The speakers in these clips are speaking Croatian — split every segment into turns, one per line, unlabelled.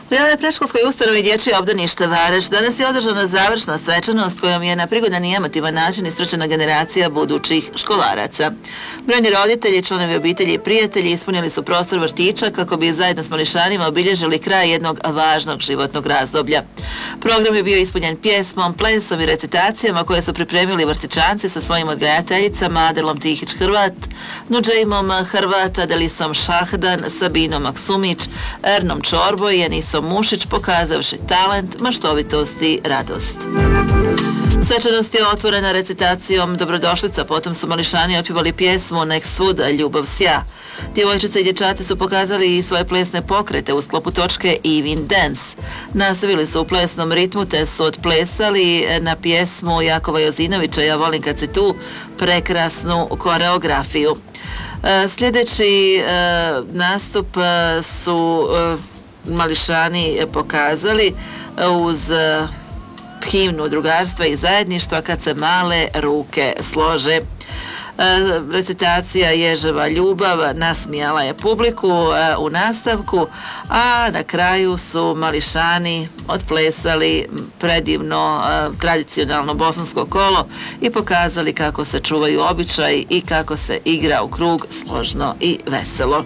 U javnoj predškolskoj ustanovi Dječje obdanište Vareš danas je održana završna svečanost kojom je na prigodan i emotivan način ispraćena generacija budućih školaraca. Brojni roditelji, članovi obitelji i prijatelji ispunili su prostor vrtića kako bi zajedno s mališanima obilježili kraj jednog važnog životnog razdoblja. Program je bio ispunjen pjesmom, plesom i recitacijama koje su pripremili vrtićanci sa svojim odgajateljicama Adelom Tihić-Hrvat, Nudžejmom Hrvat, Adelisom Šahdan, Sabinom Maksumić, Ernom Čorboj i Enisom Mušić, pokazavši talent, maštovitost i radost. Svečanost je otvorena recitacijom Dobrodošlica, potom su mališani otpjevali pjesmu Nek svuda ljubav sja. Djevojčice i dječaci su pokazali i svoje plesne pokrete u sklopu točke Even Dance. Nastavili su u plesnom ritmu te su otplesali na pjesmu Jakova Jozinovića Ja volim kad si tu, prekrasnu koreografiju. Sljedeći nastup su mališani pokazali uz himnu drugarstva i zajedništva Kad se male ruke slože. Recitacija Ježeva ljubav nasmijala je publiku u nastavku, a na kraju su mališani otplesali predivno tradicionalno bosansko kolo i pokazali kako se čuvaju običaji i kako se igra u krug složno i veselo.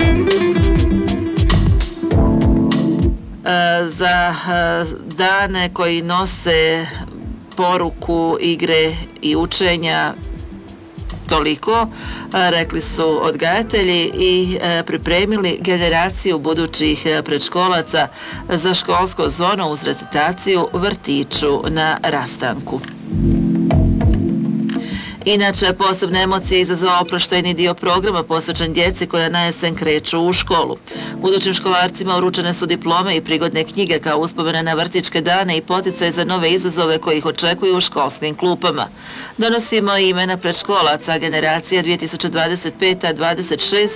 Za dane koji nose poruku igre i učenja toliko, rekli su odgajatelji i pripremili generaciju budućih predškolaca za školsko zvono uz recitaciju Vrtiću na rastanku. Inače, posebne emocije izazvao oproštajni dio programa posvećen djeci koja na jesen kreću u školu. Budućim školarcima uručene su diplome i prigodne knjige kao uspomene na vrtićke dane i poticaj za nove izazove koji ih očekuju u školskim klupama. Donosimo imena predškolaca generacija 2025-26